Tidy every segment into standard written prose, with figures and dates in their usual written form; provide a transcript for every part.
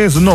viernes. Nos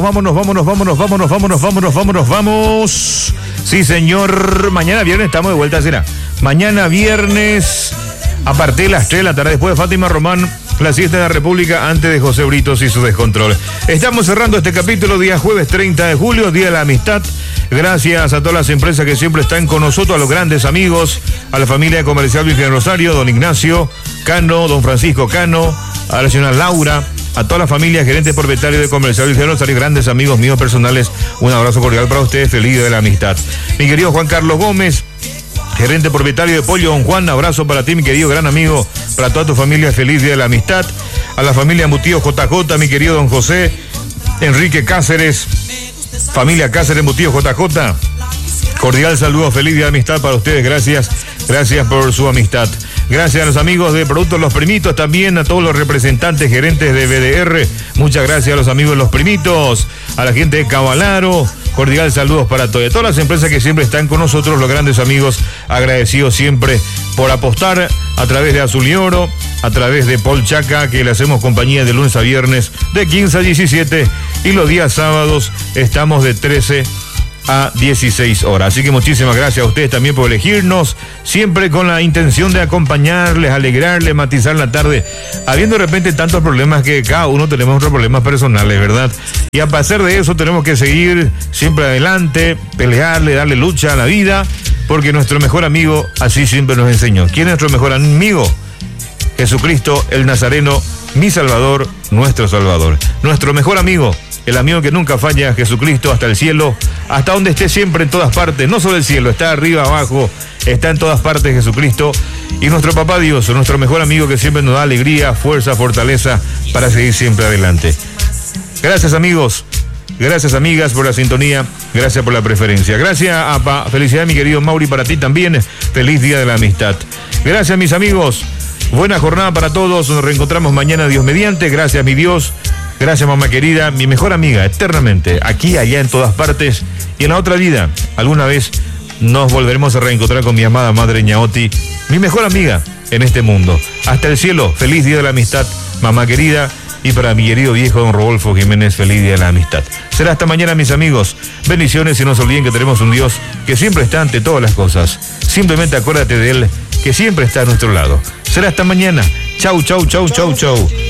vamos. Sí, señor. Mañana viernes estamos de vuelta, será. Mañana viernes, a partir de las 3 de la tarde, después de Fátima Román, la siesta de la República, antes de José Britos y su descontrol. Estamos cerrando este capítulo día jueves 30 de julio, Día de la Amistad. Gracias a todas las empresas que siempre están con nosotros, a los grandes amigos, a la familia comercial Virgen Rosario, don Ignacio Cano, don Francisco Cano, a la señora Laura, a toda la familia, gerente propietario de Comercial Virgen Rosario, grandes amigos míos personales, un abrazo cordial para ustedes, feliz Día de la Amistad. Mi querido Juan Carlos Gómez, gerente propietario de Pollo Don Juan, abrazo para ti, mi querido gran amigo, para toda tu familia, feliz Día de la Amistad. A la familia Mutío JJ, mi querido don José Enrique Cáceres, familia Cáceres Mutío JJ, cordial saludo, feliz Día de Amistad para ustedes, gracias por su amistad. Gracias a los amigos de Productos Los Primitos, también a todos los representantes, gerentes de BDR, muchas gracias a los amigos de Los Primitos, a la gente de Cavalaro, cordial saludos para todas las empresas que siempre están con nosotros, los grandes amigos, agradecidos siempre por apostar a través de Azul y Oro, a través de Paul Chaca, que le hacemos compañía de lunes a viernes de 15 a 17 y los días sábados estamos de 13 a 16 horas. Así que muchísimas gracias a ustedes también por elegirnos, siempre con la intención de acompañarles, alegrarles, matizar la tarde, habiendo de repente tantos problemas que cada uno tenemos nuestros problemas personales, ¿verdad? Y a pesar de eso tenemos que seguir siempre adelante, pelearle, darle lucha a la vida, porque nuestro mejor amigo así siempre nos enseñó. ¿Quién es nuestro mejor amigo? Jesucristo, el Nazareno, mi Salvador, nuestro Salvador. Nuestro mejor amigo, el amigo que nunca falla, Jesucristo, hasta el cielo, hasta donde esté siempre, en todas partes, no solo el cielo, está arriba, abajo, está en todas partes Jesucristo. Y nuestro papá Dios, nuestro mejor amigo que siempre nos da alegría, fuerza, fortaleza para seguir siempre adelante. Gracias amigos, gracias amigas por la sintonía, gracias por la preferencia. Gracias, felicidades mi querido Mauri, para ti también, feliz Día de la Amistad. Gracias mis amigos, buena jornada para todos, nos reencontramos mañana Dios mediante, gracias mi Dios. Gracias mamá querida, mi mejor amiga eternamente, aquí, allá, en todas partes y en la otra vida. Alguna vez nos volveremos a reencontrar con mi amada madre Ñaoti, mi mejor amiga en este mundo. Hasta el cielo, feliz Día de la Amistad, mamá querida, y para mi querido viejo don Rodolfo Jiménez, feliz Día de la Amistad. Será hasta mañana mis amigos, bendiciones y no se olviden que tenemos un Dios que siempre está ante todas las cosas. Simplemente acuérdate de Él, que siempre está a nuestro lado. Será hasta mañana, chau, chau, chau, chau, chau.